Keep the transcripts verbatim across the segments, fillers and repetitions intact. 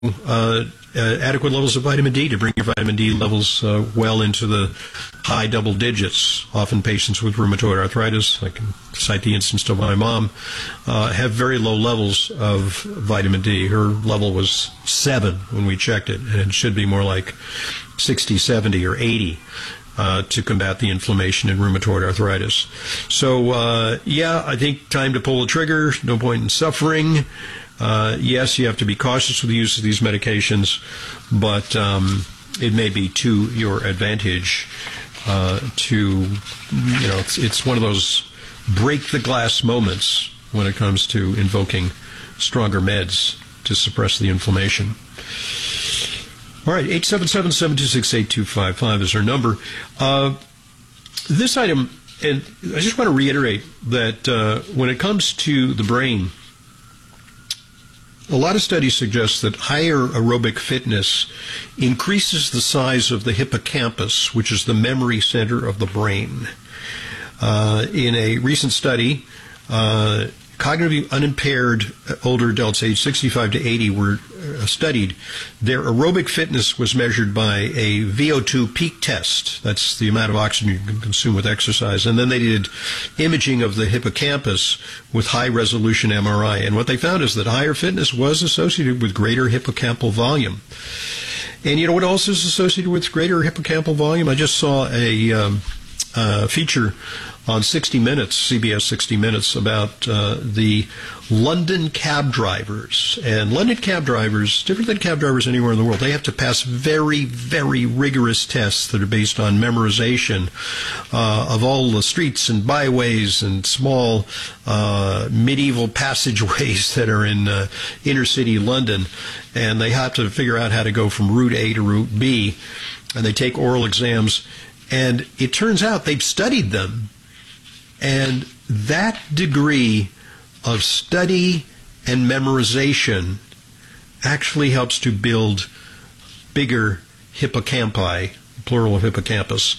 uh, uh, adequate levels of vitamin D to bring your vitamin D levels uh, well into the high double digits. Often patients with rheumatoid arthritis, I can cite the instance of my mom, uh, have very low levels of vitamin D. Her level was seven when we checked it, and it should be more like sixty, seventy, or eighty. Uh, to combat the inflammation in rheumatoid arthritis. So, uh, yeah, I think time to pull the trigger. No point in suffering. Uh, yes, you have to be cautious with the use of these medications, but um, it may be to your advantage uh, to, you know, it's, it's one of those break the glass moments when it comes to invoking stronger meds to suppress the inflammation. All right, eight seven seven, seven two six, eight two five five is our number. Uh, this item, and I just want to reiterate that uh, when it comes to the brain, a lot of studies suggest that higher aerobic fitness increases the size of the hippocampus, which is the memory center of the brain. Uh, in a recent study, uh, cognitively unimpaired older adults aged sixty-five to eighty were uh, studied. Their aerobic fitness was measured by a V O two peak test. That's the amount of oxygen you can consume with exercise. And then they did imaging of the hippocampus with high-resolution M R I. And what they found is that higher fitness was associated with greater hippocampal volume. And you know what else is associated with greater hippocampal volume? I just saw a um, uh, feature on sixty minutes, C B S sixty minutes, about uh, the London cab drivers. And London cab drivers, different than cab drivers anywhere in the world, they have to pass very, very rigorous tests that are based on memorization uh, of all the streets and byways and small uh, medieval passageways that are in uh, inner city London. And they have to figure out how to go from route A to route B. And they take oral exams. And it turns out they've studied them. And that degree of study and memorization actually helps to build bigger hippocampi, plural of hippocampus.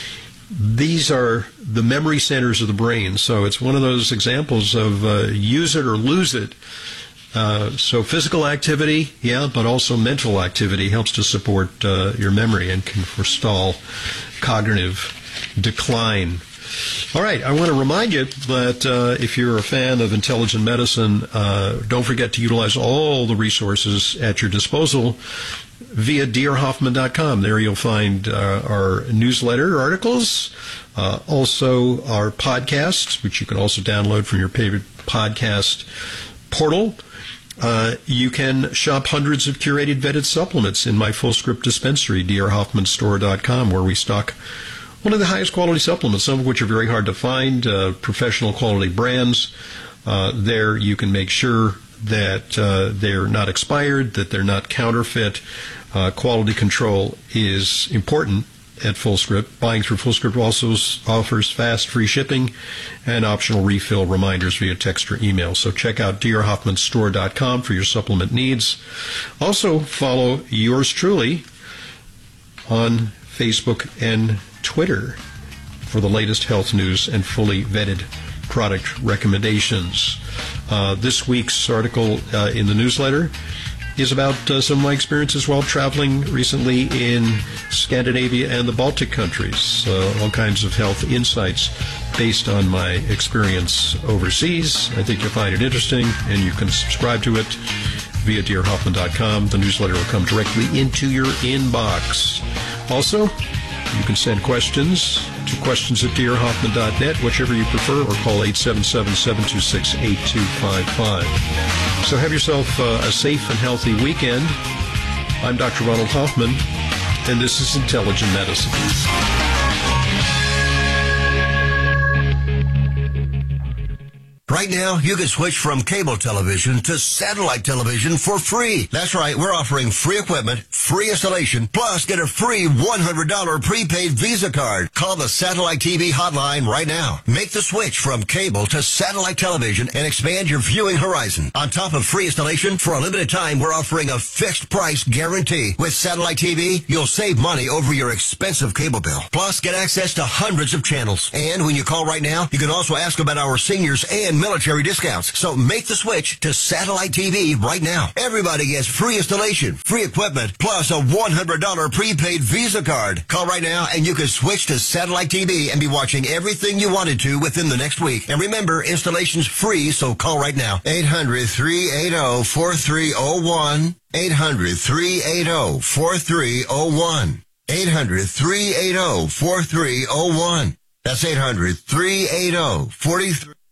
These are the memory centers of the brain. So it's one of those examples of uh, use it or lose it. Uh, so physical activity, yeah, but also mental activity helps to support uh, your memory and can forestall cognitive decline. All right, I want to remind you that uh, if you're a fan of intelligent medicine, uh, don't forget to utilize all the resources at your disposal via dear hoffman dot com. There you'll find uh, our newsletter articles, uh, also our podcasts, which you can also download from your favorite podcast portal. Uh, you can shop hundreds of curated vetted supplements in my full script dispensary, dear hoffman store dot com, where we stock one of the highest quality supplements, some of which are very hard to find, uh, professional quality brands. Uh, there you can make sure that uh, they're not expired, that they're not counterfeit. Uh, quality control is important at FullScript. Buying through FullScript also offers fast, free shipping and optional refill reminders via text or email. So check out dear hoffman store dot com for your supplement needs. Also follow yours truly on Facebook and Twitter for the latest health news and fully vetted product recommendations. Uh, this week's article uh, in the newsletter is about uh, some of my experiences while traveling recently in Scandinavia and the Baltic countries. Uh, all kinds of health insights based on my experience overseas. I think you'll find it interesting, and you can subscribe to it via dear hoffman dot com. The newsletter will come directly into your inbox. Also, you can send questions to questions at dear hoffman dot net, whichever you prefer, or call eight seven seven, seven two six, eight two five five. So have yourself uh, a safe and healthy weekend. I'm Doctor Ronald Hoffman, and this is Intelligent Medicine. Right now, you can switch from cable television to satellite television for free. That's right, we're offering free equipment, free installation, plus get a free one hundred dollars prepaid Visa card. Call the Satellite T V hotline right now. Make the switch from cable to satellite television and expand your viewing horizon. On top of free installation, for a limited time, we're offering a fixed price guarantee. With Satellite T V, you'll save money over your expensive cable bill. Plus, get access to hundreds of channels. And when you call right now, you can also ask about our seniors and military discounts. So make the switch to satellite T V right now. Everybody gets free installation, free equipment, plus a one hundred dollars prepaid Visa card. Call right now and you can switch to satellite T V and be watching everything you wanted to within the next week. And remember, installation's free, so call right now. eight hundred, three eight zero, four three zero one. eight hundred, three eight zero, four three zero one. eight hundred, three eight zero, four three zero one. That's eight hundred, three eight zero, four three zero one.